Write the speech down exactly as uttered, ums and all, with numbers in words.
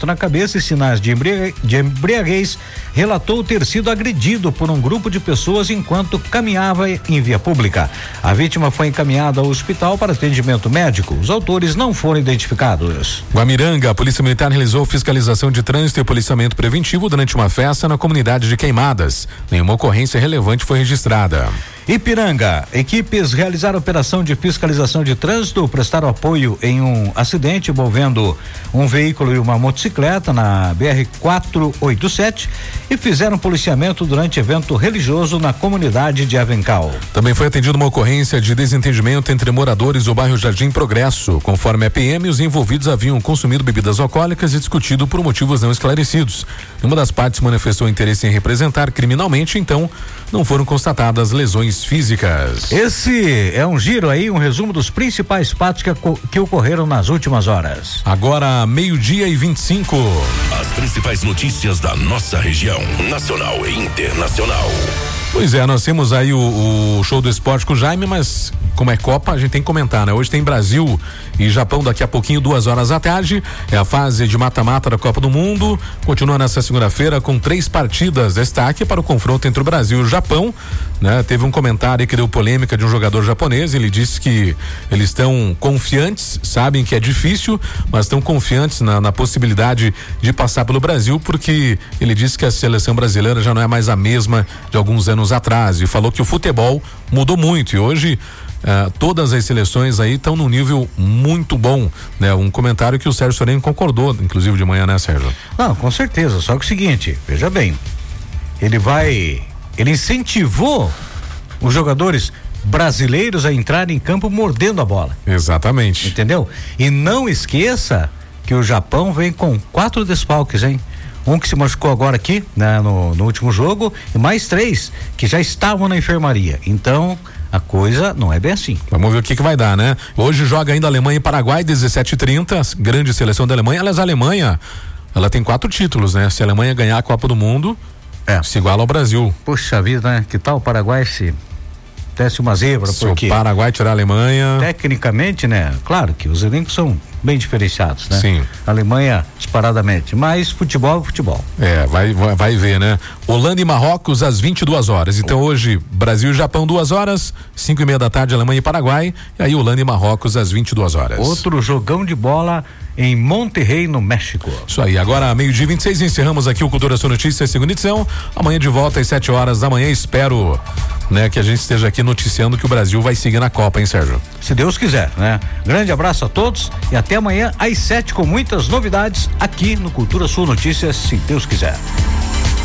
ferimento na cabeça e sinais de, embriague, de embriaguez, relatou ter sido agredido por um grupo de pessoas enquanto caminhava em via pública. A vítima foi encaminhada ao hospital para atendimento médico. Os autores não foram identificados. Guamiranga, a Polícia Militar realizou fiscalização de trânsito e policiamento preventivo durante uma festa na comunidade de Queimadas. Nenhuma ocorrência relevante foi registrada. Ipiranga, equipes realizaram operação de fiscalização de trânsito, prestaram apoio em um acidente envolvendo um veículo e uma motocicleta na B R quatrocentos e oitenta e sete e fizeram policiamento durante evento religioso na comunidade de Avencal. Também foi atendida uma ocorrência de desentendimento entre moradores do bairro Jardim Progresso. Conforme a P M, os envolvidos haviam consumido bebidas alcoólicas e discutido por motivos não esclarecidos. Uma das partes manifestou interesse em representar criminalmente, então não foram constatadas lesões físicas. Esse é um giro aí, um resumo dos principais fatos que, que ocorreram nas últimas horas. Agora, meio-dia e vinte e cinco. As principais notícias da nossa região, nacional e internacional. Pois é, nós temos aí o, o show do esporte com o Jaime, mas como é Copa, a gente tem que comentar, né? Hoje tem Brasil e Japão daqui a pouquinho, duas horas da tarde. É a fase de mata-mata da Copa do Mundo. Continua nessa segunda-feira com três partidas. Destaque para o confronto entre o Brasil e o Japão, né? Teve um comentário que deu polêmica de um jogador japonês. Ele disse que eles estão confiantes, sabem que é difícil, mas estão confiantes na, na possibilidade de passar pelo Brasil, porque ele disse que a seleção brasileira já não é mais a mesma de alguns anos atrás, e falou que o futebol mudou muito e hoje uh, todas as seleções aí estão num nível muito bom, né? Um comentário que o Sérgio Soreno concordou, inclusive de manhã, né, Sérgio? Não, com certeza, só que o seguinte, veja bem, ele vai, ele incentivou os jogadores brasileiros a entrarem em campo mordendo a bola. Exatamente. Entendeu? E não esqueça que o Japão vem com quatro desfalques, hein? Um que se machucou agora aqui, né, no, no último jogo, e mais três que já estavam na enfermaria. Então, a coisa não é bem assim. Vamos ver o que que vai dar, né? Hoje joga ainda Alemanha e Paraguai, dezessete e trinta, grande seleção da Alemanha. Aliás, a Alemanha, ela tem quatro títulos, né? Se a Alemanha ganhar a Copa do Mundo, é. se iguala ao Brasil. Puxa vida, né? Que tal o Paraguai se desse uma zebra? Se porque o Paraguai tirar a Alemanha... Tecnicamente, né? Claro que os elencos são bem diferenciados, né? Sim. Alemanha disparadamente, mas futebol é futebol. É, vai, vai, vai ver, né? Holanda e Marrocos às vinte e duas horas. Então oh. hoje, Brasil e Japão, duas horas, cinco e meia da tarde, Alemanha e Paraguai, e aí Holanda e Marrocos às vinte e duas horas. Outro jogão de bola em Monterrey, no México. Isso aí, agora meio-dia e vinte e seis, encerramos aqui o Cultura Sua Notícias, segunda edição. Amanhã de volta às sete horas da manhã. Espero, né, que a gente esteja aqui noticiando que o Brasil vai seguir na Copa, hein, Sérgio? Se Deus quiser, né? Grande abraço a todos e até amanhã às sete com muitas novidades aqui no Cultura Sul Notícias, se Deus quiser.